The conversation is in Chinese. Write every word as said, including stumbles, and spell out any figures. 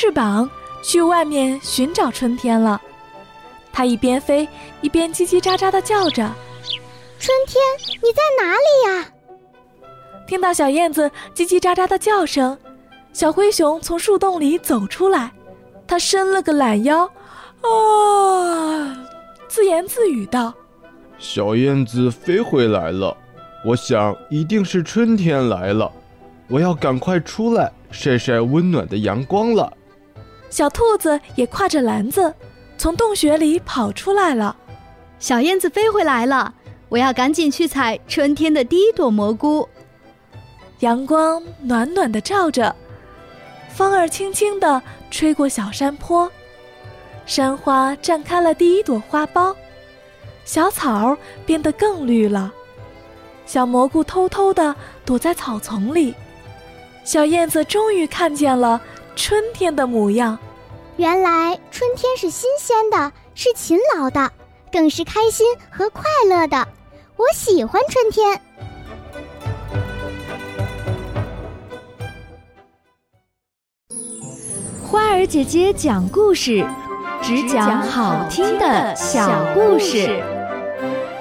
翅膀去外面寻找春天了。它一边飞一边叽叽喳喳地叫着： 春天，你在哪里呀？ 听到小燕子叽叽喳喳的叫声，小灰熊从树洞里走出来，它伸了个懒腰，啊，自言自语道： 小燕子飞回来了，我想一定是春天来了，我要赶快出来晒晒温暖的阳光了。 小兔子也挎着篮子从洞穴里跑出来了。 小燕子飞回来了，我要赶紧去采春天的第一朵蘑菇。 阳光暖暖地照着，风儿轻轻地吹过小山坡，山花绽开了第一朵花苞，小草变得更绿了。小蘑菇偷偷地躲在草丛里，小燕子终于看见了春天的模样。 原来春天是新鲜的，是勤劳的，更是开心和快乐的。我喜欢春天。 花儿姐姐讲故事，只讲好听的小故事。